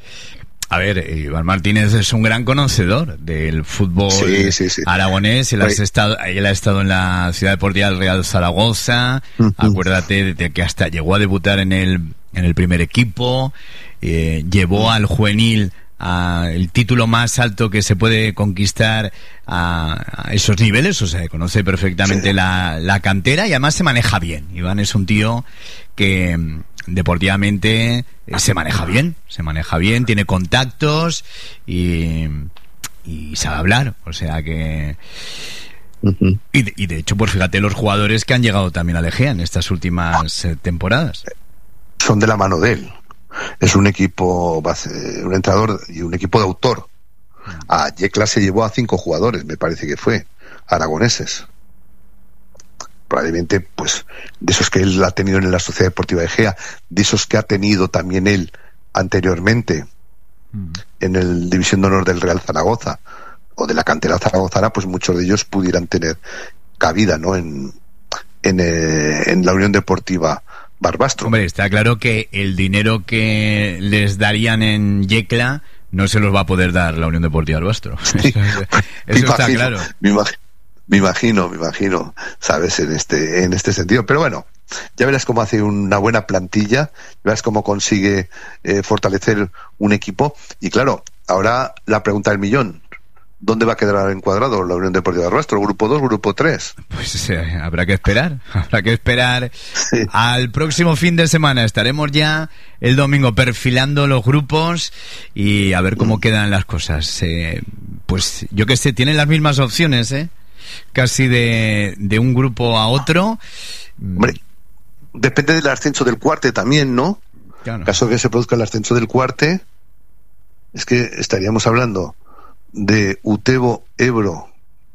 A ver, Iván Martínez es un gran conocedor del fútbol sí, sí, sí. aragonés. Él, has estado, él ha estado en la Ciudad Deportiva del Real Zaragoza. Uh-huh. Acuérdate de que hasta llegó a debutar en el en el primer equipo. Eh, llevó al juvenil a el título más alto que se puede conquistar a, a esos niveles. O sea, conoce perfectamente sí. la, la cantera y además se maneja bien. Iván es un tío que deportivamente eh, se maneja bien, se maneja bien, tiene contactos y, y sabe hablar, o sea que uh-huh. y, de, y de hecho, pues fíjate los jugadores que han llegado también al Egea en estas últimas eh, temporadas. Son de la mano de él. Es un equipo, un entrenador y un equipo de autor. A Yecla se llevó a cinco jugadores, me parece que fue, aragoneses. Probablemente, pues, de esos que él ha tenido en la Sociedad Deportiva Egea, de esos que ha tenido también él anteriormente mm. en el División de Honor del Real Zaragoza o de la cantera zaragozana, pues muchos de ellos pudieran tener cabida, ¿no?, en, en, eh, en la Unión Deportiva Barbastro. Hombre, está claro que el dinero que les darían en Yecla no se los va a poder dar la Unión Deportiva Barbastro. Sí, eso eso está imagino, claro. Me imagino. Me imagino, me imagino, sabes, en este, en este sentido. Pero bueno, ya verás cómo hace una buena plantilla, verás cómo consigue eh, fortalecer un equipo. Y claro, ahora la pregunta del millón: ¿dónde va a quedar encuadrado la Unión Deportiva Barbastro? ¿Grupo dos, grupo tres? Pues eh, habrá que esperar, habrá que esperar sí. al próximo fin de semana. Estaremos ya el domingo perfilando los grupos y a ver cómo mm. quedan las cosas. Eh, pues yo que sé, tienen las mismas opciones, ¿eh? Casi de, de un grupo a otro. Hombre, depende del ascenso del Cuarte también, ¿no? Claro. En caso de que se produzca el ascenso del Cuarte, es que estaríamos hablando de Utebo, Ebro,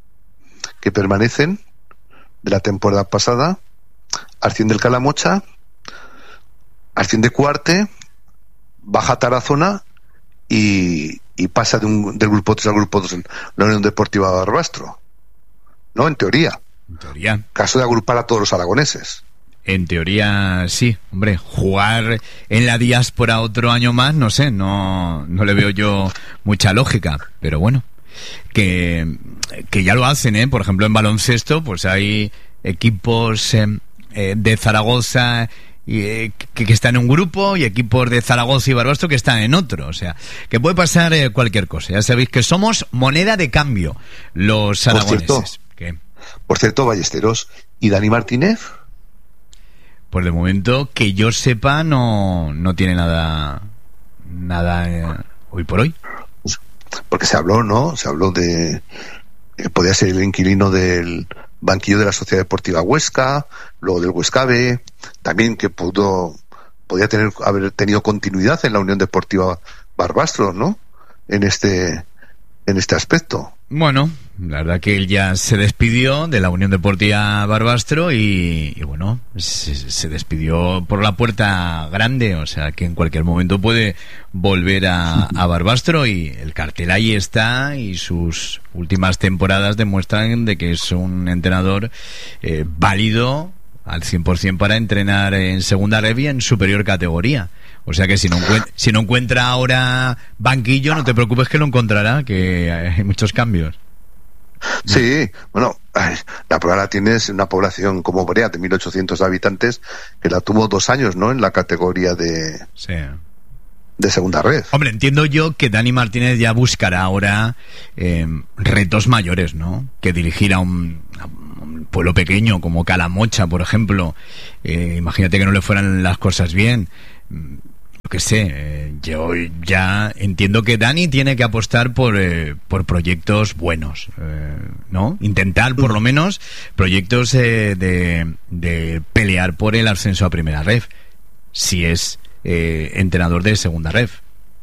que permanecen de la temporada pasada, asciende el Calamocha, asciende Cuarte, baja Tarazona y, y pasa de un, del grupo tres al grupo dos en la Unión Deportiva Barbastro. ¿No? En teoría. En teoría. Caso de agrupar a todos los aragoneses. En teoría, sí. Hombre, jugar en la diáspora otro año más, no sé, no, no le veo yo mucha lógica. Pero bueno, que, que ya lo hacen, ¿eh? Por ejemplo, en baloncesto, pues hay equipos eh, eh, de Zaragoza y, eh, que, que están en un grupo y equipos de Zaragoza y Barbastro que están en otro. O sea, que puede pasar eh, cualquier cosa. Ya sabéis que somos moneda de cambio los aragoneses. Por cierto, ¿Qué? Por cierto, Ballesteros, ¿y Dani Martínez? Pues de momento, que yo sepa, no, no tiene nada nada eh, hoy por hoy. Porque se habló, ¿no? Se habló de que podía ser el inquilino del banquillo de la Sociedad Deportiva Huesca, luego del Huescabe, también que pudo podía tener haber tenido continuidad en la Unión Deportiva Barbastro, ¿no? En este en este aspecto. Bueno, la verdad que él ya se despidió de la Unión Deportiva Barbastro y, y bueno, se, se despidió por la puerta grande, o sea que en cualquier momento puede volver a, a Barbastro y el cartel ahí está y sus últimas temporadas demuestran de que es un entrenador eh, válido al cien por ciento para entrenar en segunda revía en superior categoría. O sea que si no, encuent- si no encuentra ahora banquillo, no te preocupes que lo encontrará, que hay muchos cambios. Sí, bueno, la prueba la tienes en una población como Borea de mil ochocientos habitantes, que la tuvo dos años, ¿no?, en la categoría de sí. de segunda red. Hombre, entiendo yo que Dani Martínez ya buscará ahora eh, retos mayores, ¿no? Que dirigir a un, a un pueblo pequeño como Calamocha, por ejemplo. Eh, imagínate que no le fueran las cosas bien. Lo que sé, eh, yo ya entiendo que Dani tiene que apostar por, eh, por proyectos buenos, eh, ¿no? Intentar, por lo menos, proyectos eh, de, de pelear por el ascenso a primera ref, si es eh, entrenador de segunda ref.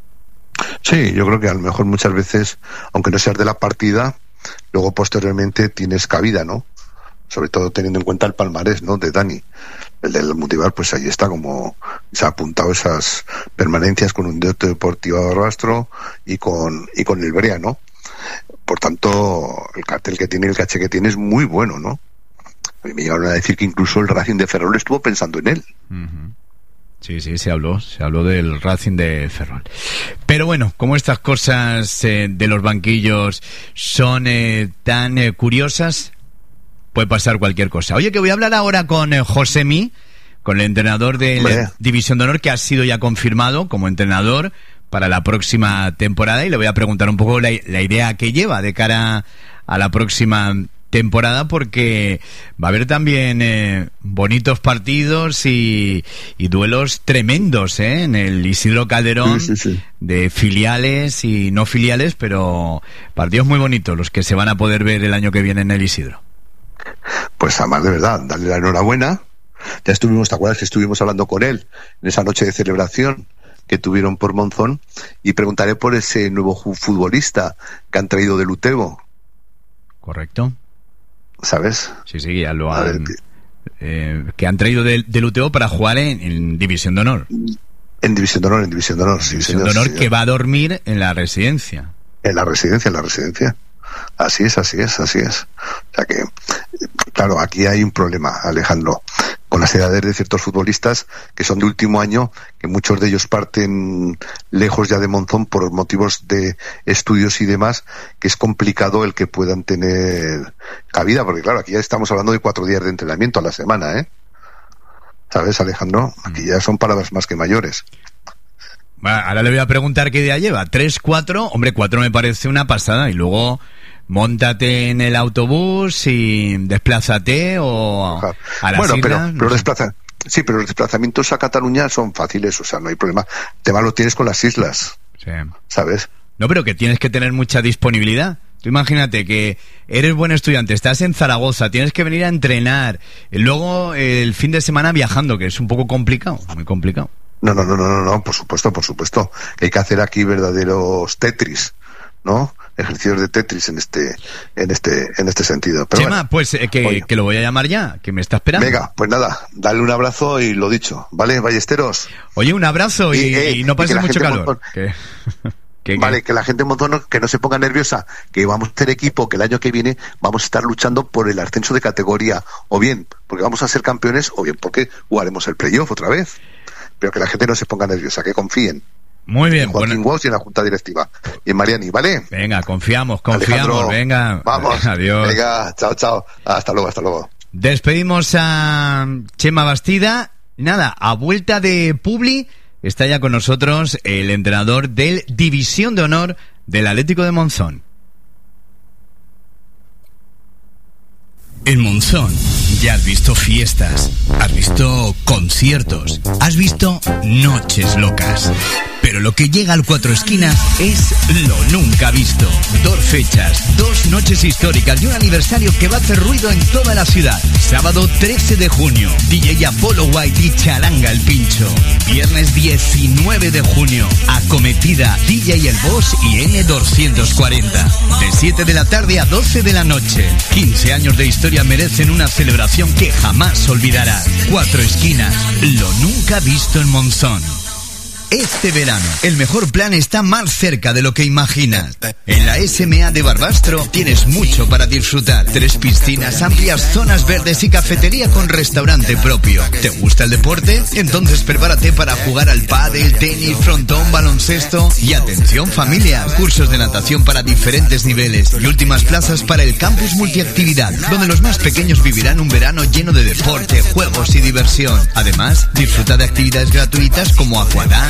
Sí, yo creo que a lo mejor muchas veces, aunque no seas de la partida, luego posteriormente tienes cabida, ¿no? Sobre todo teniendo en cuenta el palmarés, ¿no? De Dani. El del Multivar, pues ahí está, como se ha apuntado esas permanencias con un Deportivo de Rastro y con y con el Brea, ¿no? Por tanto, el cartel que tiene, el caché que tiene es muy bueno, ¿no? A mí me llegaron a decir que incluso el Racing de Ferrol estuvo pensando en él. Uh-huh. Sí, sí, se habló, se habló del Racing de Ferrol. Pero bueno, como estas cosas eh, de los banquillos son eh, tan eh, curiosas, puede pasar cualquier cosa. Oye, que voy a hablar ahora con eh, Josemi, con el entrenador de la División de Honor, que ha sido ya confirmado como entrenador para la próxima temporada, y le voy a preguntar un poco la, la idea que lleva de cara a la próxima temporada, porque va a haber también eh, bonitos partidos y, y duelos tremendos eh, en el Isidro Calderón, sí, sí, sí. De filiales y no filiales, pero partidos muy bonitos los que se van a poder ver el año que viene en el Isidro. Pues además, de verdad, darle la enhorabuena. Ya estuvimos, ¿te acuerdas que estuvimos hablando con él en esa noche de celebración que tuvieron por Monzón? Y preguntaré por ese nuevo futbolista que han traído del Utebo. Correcto. ¿Sabes? Sí, sí, ya lo han... Eh, que han traído del, del Utebo para jugar en, en División de Honor. En División de Honor, en División de Honor, sí, División señor, de Honor, señor. Que va a dormir en la residencia. En la residencia, en la residencia. Así es, así es, así es. O sea que, claro, aquí hay un problema, Alejandro, con las edades de ciertos futbolistas que son de último año, que muchos de ellos parten lejos ya de Monzón por motivos de estudios y demás, que es complicado el que puedan tener cabida, porque claro, aquí ya estamos hablando de cuatro días de entrenamiento a la semana, ¿eh? ¿Sabes, Alejandro? Aquí ya son palabras más que mayores. Bueno, ahora le voy a preguntar qué idea lleva. ¿Tres, cuatro? Hombre, cuatro me parece una pasada. Y luego móntate en el autobús y desplázate o a las bueno, islas. pero, no pero sé. desplaza, sí, pero los desplazamientos a Cataluña son fáciles, o sea, no hay problema. El tema lo tienes con las islas, Sí. ¿sabes? No, pero que tienes que tener mucha disponibilidad. Tú imagínate que eres buen estudiante, estás en Zaragoza, tienes que venir a entrenar, y luego el fin de semana viajando, que es un poco complicado, muy complicado. No, no, no, no, no, no, por supuesto, por supuesto. Que hay que hacer aquí verdaderos Tetris, ¿no? Ejercicios de Tetris en este, en este, en este sentido. Pero Chema, bueno, pues eh, que, que lo voy a llamar ya, que me está esperando. Venga, pues nada, dale un abrazo y lo dicho, ¿vale, Ballesteros? Oye, un abrazo y, Y, eh, y no y pases que la mucho gente calor. montón- Que, que- Vale, que la gente en Monzón no- que no se ponga nerviosa, que vamos a ser equipo, que el año que viene vamos a estar luchando por el ascenso de categoría, o bien porque vamos a ser campeones, o bien porque jugaremos el playoff otra vez. Pero que la gente no se ponga nerviosa, que confíen Muy bien, en Joaquín bueno, Walsh y en la Junta Directiva. Y en Mariani, ¿vale? venga, confiamos, confiamos, Alejandro, venga. Vamos. Adiós. Venga, chao, chao. Hasta luego, hasta luego. Despedimos a Chema Bastida. Nada, a vuelta de Publi está ya con nosotros el entrenador del División de Honor del Atlético de Monzón. En Monzón ya has visto fiestas, has visto conciertos, has visto noches locas. Pero lo que llega al Cuatro Esquinas es lo nunca visto. Dos fechas, dos noches históricas y un aniversario que va a hacer ruido en toda la ciudad. Sábado trece de junio, D J Apollo White y Charanga el Pincho. Viernes diecinueve de junio, Acometida, D J El Boss y N doscientos cuarenta. De siete de la tarde a doce de la noche. quince años de historia merecen una celebración que jamás olvidarás. Cuatro Esquinas, lo nunca visto en Monzón. Este verano, el mejor plan está más cerca de lo que imaginas. En la S M A de Barbastro tienes mucho para disfrutar. Tres piscinas, amplias zonas verdes y cafetería con restaurante propio. ¿Te gusta el deporte? Entonces prepárate para jugar al pádel, tenis, frontón, baloncesto y atención familia. Cursos de natación para diferentes niveles y últimas plazas para el campus multiactividad, donde los más pequeños vivirán un verano lleno de deporte, juegos y diversión. Además, disfruta de actividades gratuitas como aquadance,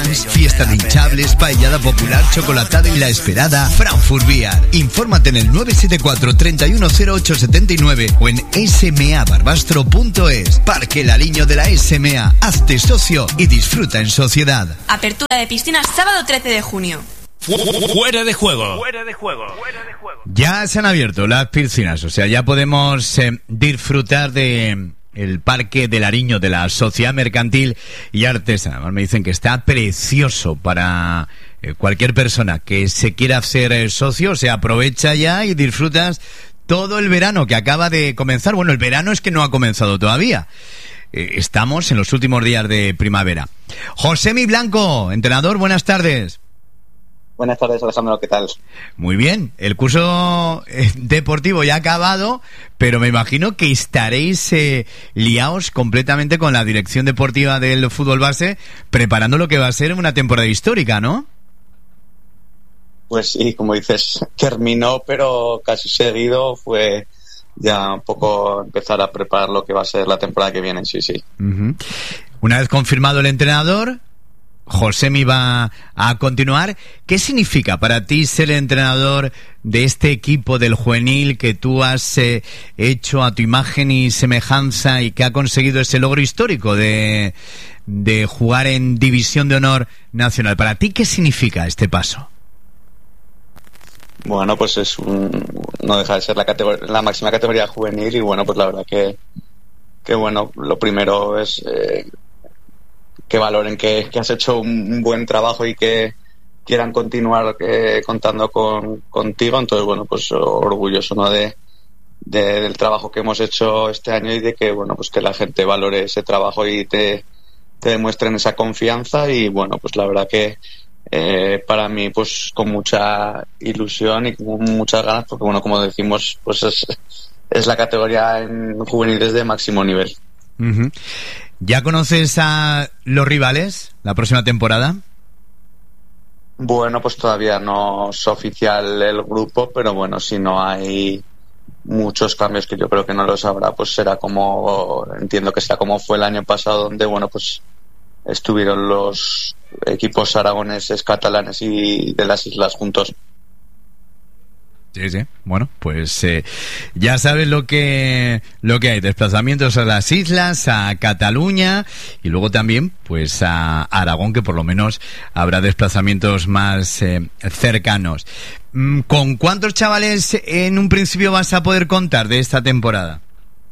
Beers, fiesta de hinchables, paellada popular, chocolatada y la esperada Frankfurt Beer. Infórmate en el nueve siete cuatro, treinta y uno cero ocho setenta y nueve o en s m a barbastro punto es. Parque El Aliño de la S M A. Hazte socio y disfruta en sociedad. Apertura de piscinas sábado trece de junio. Fuera de juego. Fuera de juego. Ya se han abierto las piscinas, o sea, ya podemos eh, disfrutar de el Parque del Ariño de la Sociedad Mercantil y Artesana. Además me dicen que está precioso para eh, cualquier persona que se quiera hacer eh, socio. Se aprovecha ya y disfrutas todo el verano que acaba de comenzar. Bueno, el verano es que no ha comenzado todavía. Eh, estamos en los últimos días de primavera. Josemi Blanco, entrenador, buenas tardes. Buenas tardes, Alejandro, ¿qué tal? Muy bien, el curso eh, deportivo ya ha acabado, pero me imagino que estaréis eh, liados completamente con la dirección deportiva del fútbol base, preparando lo que va a ser una temporada histórica, ¿no? Pues sí, como dices, terminó, pero casi seguido fue ya un poco empezar a preparar lo que va a ser la temporada que viene, sí, sí. Uh-huh. Una vez confirmado el entrenador, Josemi va a continuar. ¿Qué significa para ti ser el entrenador de este equipo del juvenil que tú has eh, hecho a tu imagen y semejanza y que ha conseguido ese logro histórico de, de jugar en División de Honor Nacional? Para ti, ¿qué significa este paso? Bueno, pues es un, no deja de ser la categoría, la máxima categoría juvenil y bueno, pues la verdad que, que bueno, lo primero es eh, que valoren que, que has hecho un buen trabajo y que quieran continuar eh, contando con contigo. Entonces, bueno, pues orgulloso, ¿no? de, de del trabajo que hemos hecho este año y de que, bueno, pues que la gente valore ese trabajo y te, te demuestren esa confianza. Y bueno, pues la verdad que eh, para mí, pues con mucha ilusión y con muchas ganas, porque bueno, como decimos, pues es, es la categoría en juveniles de máximo nivel. Uh-huh. ¿Ya conoces a los rivales la próxima temporada? Bueno, pues todavía no es oficial el grupo, pero bueno, si no hay muchos cambios, que yo creo que no los habrá, pues será como, entiendo que será como fue el año pasado, donde bueno, pues estuvieron los equipos aragoneses, catalanes y de las islas juntos. Sí, sí. Bueno, pues eh, ya sabes lo que lo que hay, desplazamientos a las islas, a Cataluña y luego también pues a Aragón, que por lo menos habrá desplazamientos más eh, cercanos. ¿Con cuántos chavales en un principio vas a poder contar de esta temporada?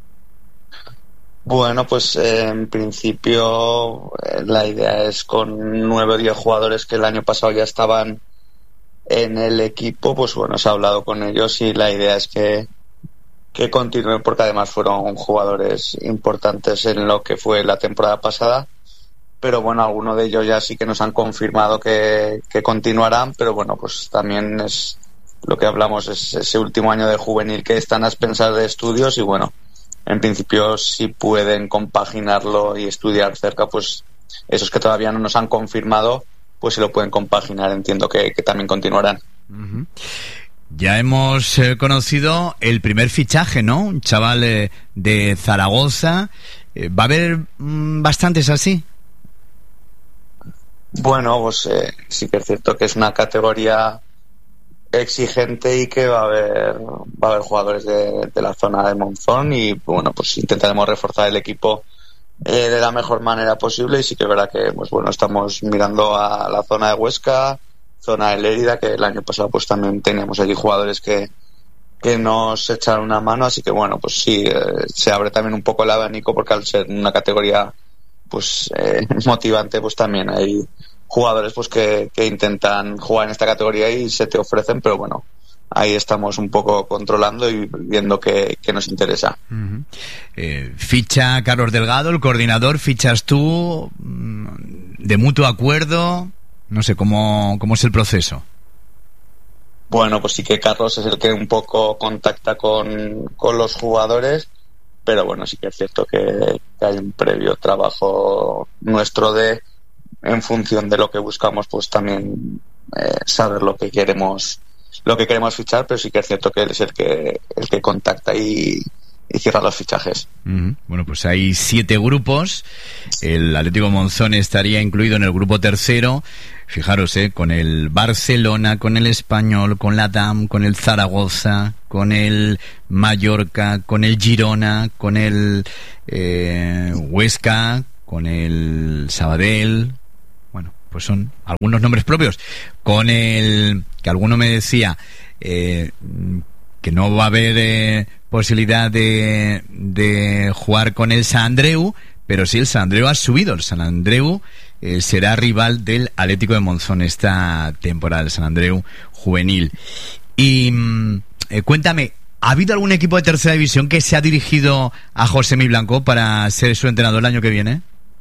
Bueno, pues eh, en principio eh, la idea es con nueve o diez jugadores que el año pasado ya estaban en el equipo. Pues bueno, se ha hablado con ellos y la idea es que, que continúen, porque además fueron jugadores importantes en lo que fue la temporada pasada. Pero bueno, algunos de ellos ya sí que nos han confirmado que, que continuarán, pero bueno, pues también es lo que hablamos, es ese último año de juvenil que están a expensas de estudios y bueno, en principio si pueden compaginarlo y estudiar cerca, pues esos que todavía no nos han confirmado, pues si lo pueden compaginar, entiendo que, que también continuarán. Uh-huh. Ya hemos eh, conocido el primer fichaje, ¿no? Un chaval eh, de Zaragoza. Eh, ¿Va a haber mmm, bastantes así? Bueno, pues eh, sí que es cierto que es una categoría exigente y que va a haber va a haber jugadores de, de la zona de Monzón y bueno, pues intentaremos reforzar el equipo eh, de la mejor manera posible. Y sí que es verdad que pues bueno, estamos mirando a la zona de Huesca, zona de Lérida, que el año pasado pues también teníamos allí jugadores que que nos echaron una mano, así que bueno, pues sí, eh, se abre también un poco el abanico, porque al ser una categoría pues eh, motivante, pues también hay jugadores pues que, que intentan jugar en esta categoría y se te ofrecen, pero bueno, ahí estamos un poco controlando y viendo qué, qué nos interesa. Uh-huh. eh, ficha Carlos Delgado, el coordinador, fichas tú de mutuo acuerdo, no sé cómo, cómo es el proceso. Bueno, pues sí que Carlos es el que un poco contacta con, con los jugadores, pero bueno, sí que es cierto que, que hay un previo trabajo nuestro de, en función de lo que buscamos, pues también eh, saber lo que queremos lo que queremos fichar, pero sí que es cierto que él es el que el que contacta y, y cierra los fichajes. Uh-huh. Bueno, pues hay siete grupos. El Atlético Monzón estaría incluido en el grupo tercero. Fijaros, eh, con el Barcelona, con el Español, con la D A M, con el Zaragoza, con el Mallorca, con el Girona, con el eh, Huesca, con el Sabadell. Bueno, pues son algunos nombres propios. Con el que alguno me decía eh, que no va a haber eh, posibilidad de, de jugar con el Sant Andreu, pero sí el Sant Andreu ha subido. El Sant Andreu eh, será rival del Atlético de Monzón esta temporada, el Sant Andreu juvenil. Y eh, cuéntame, ¿ha habido algún equipo de tercera división que se ha dirigido a Josemi Blanco para ser su entrenador el año que viene?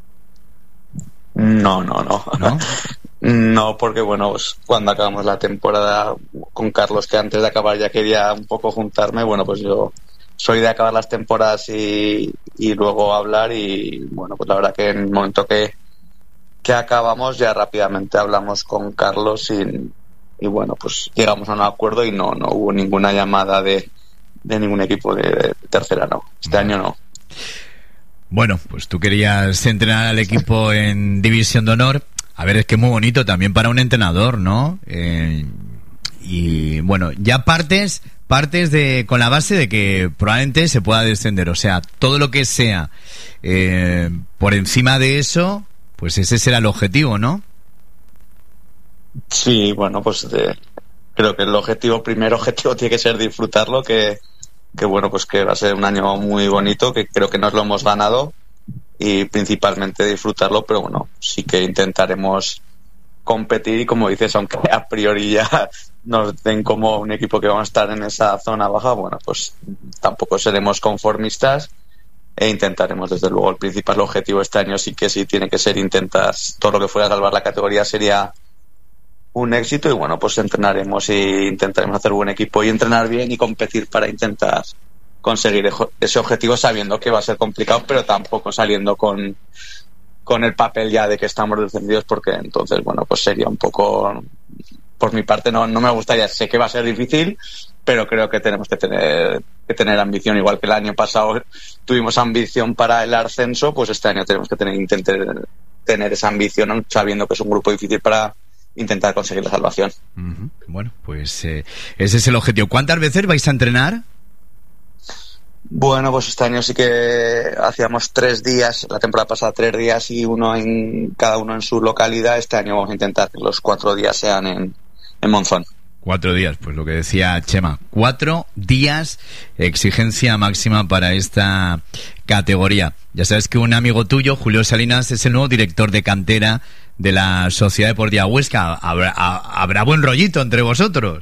No, no, no. ¿No? No, porque bueno, pues cuando acabamos la temporada con Carlos, que antes de acabar ya quería un poco juntarme, bueno, pues yo soy de acabar las temporadas y, y luego hablar, y bueno, pues la verdad que en el momento que, que acabamos ya rápidamente hablamos con Carlos y, y bueno, pues llegamos a un acuerdo y no, no hubo ninguna llamada de, de ningún equipo de, de tercera, no. Este año no. Bueno, pues tú querías entrenar al equipo en División de Honor. A ver, es que es muy bonito también para un entrenador, ¿no? Eh, y bueno, ya partes partes de con la base de que probablemente se pueda descender. O sea, todo lo que sea eh, por encima de eso, pues ese será el objetivo, ¿no? Sí, bueno, pues de, creo que el objetivo, primer objetivo tiene que ser disfrutarlo, que, que bueno, pues que va a ser un año muy bonito, que creo que nos lo hemos ganado, y principalmente disfrutarlo, pero bueno, sí que intentaremos competir, y como dices, aunque a priori ya nos den como un equipo que vamos a estar en esa zona baja, bueno, pues tampoco seremos conformistas e intentaremos, desde luego, el principal objetivo este año sí que sí tiene que ser intentar todo lo que fuera salvar la categoría sería un éxito, y bueno, pues entrenaremos e intentaremos hacer buen equipo y entrenar bien y competir para intentar conseguir ese objetivo, sabiendo que va a ser complicado, pero tampoco saliendo con con el papel ya de que estamos descendidos, porque entonces, bueno, pues sería un poco, por mi parte no, no me gustaría, sé que va a ser difícil, pero creo que tenemos que tener que tener ambición, igual que el año pasado tuvimos ambición para el ascenso, pues este año tenemos que tener intentar tener esa ambición, sabiendo que es un grupo difícil, para intentar conseguir la salvación. Uh-huh. Bueno, pues eh, ese es el objetivo. ¿Cuántas veces vais a entrenar? Bueno, pues este año sí que hacíamos tres días, la temporada pasada tres días y uno en cada uno en su localidad. Este año vamos a intentar que los cuatro días sean en, en Monzón. Cuatro días, pues lo que decía Chema, cuatro días, exigencia máxima para esta categoría. Ya sabes que un amigo tuyo, Julio Salinas, es el nuevo director de cantera de la Sociedad Deportiva Huesca. Habrá, habrá buen rollito entre vosotros.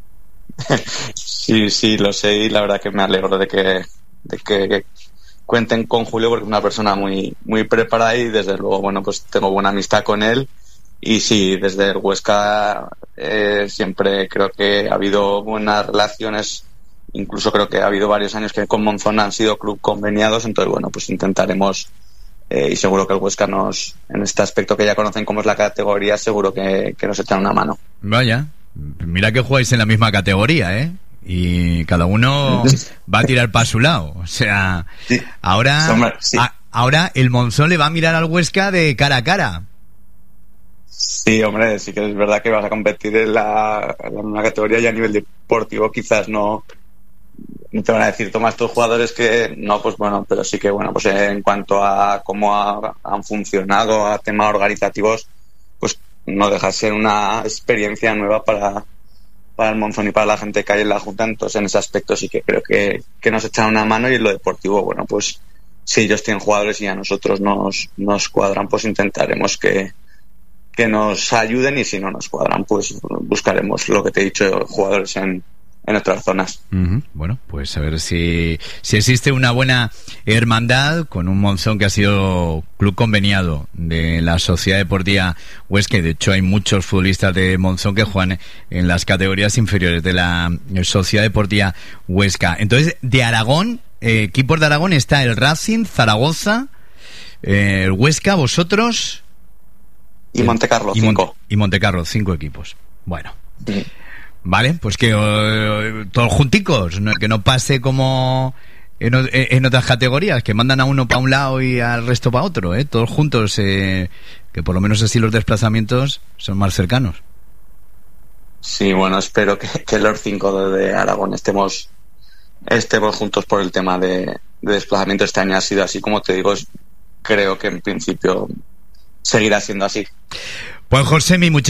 Sí, sí, lo sé, y la verdad que me alegro de que, de que, que cuenten con Julio, porque es una persona muy, muy preparada, y desde luego, bueno, pues tengo buena amistad con él. Y sí, desde el Huesca eh, siempre creo que ha habido buenas relaciones, incluso creo que ha habido varios años que con Monzón han sido club conveniados, entonces bueno, pues intentaremos, eh, y seguro que el Huesca nos, en este aspecto que ya conocen como es la categoría, seguro que, que nos echan una mano. Vaya, mira que jugáis en la misma categoría, ¿eh? Y cada uno va a tirar para su lado, o sea, sí. ahora, Somos, sí. a, ahora el Monzón le va a mirar al Huesca de cara a cara. Sí, hombre, sí que es verdad que vas a competir en la, en la misma categoría, y a nivel deportivo quizás no, no te van a decir Tomás tus jugadores que no, pues bueno, pero sí que bueno, pues en cuanto a cómo ha, han funcionado, a temas organizativos, pues no deja de ser una experiencia nueva para, para el Monzón y para la gente que hay en la Junta. Entonces en ese aspecto sí que creo que, que nos echan una mano, y en lo deportivo, bueno, pues si ellos tienen jugadores y a nosotros nos, nos cuadran, pues intentaremos que que nos ayuden, y si no nos cuadran, pues buscaremos, lo que te he dicho, jugadores en, en otras zonas. Uh-huh. Bueno, pues a ver si, si existe una buena hermandad con un Monzón que ha sido club conveniado de la Sociedad Deportiva Huesca. De hecho, hay muchos futbolistas de Monzón que juegan en las categorías inferiores de la Sociedad Deportiva Huesca. Entonces, de Aragón, eh, equipos de Aragón, está el Racing, Zaragoza, eh, el Huesca, vosotros... Y Montecarlo, y cinco. Mon- y Montecarlo, cinco equipos. Bueno. Sí. Vale, pues que uh, todos junticos, ¿no? Que no pase como en, en otras categorías, que mandan a uno para un lado y al resto para otro, ¿eh? Todos juntos, eh, que por lo menos así los desplazamientos son más cercanos. Sí, bueno, espero que, que los cinco de Aragón estemos estemos juntos por el tema de, de desplazamiento. Este año ha sido así, como te digo, es, creo que en principio seguirá siendo así. Pues Josemi, muchísimas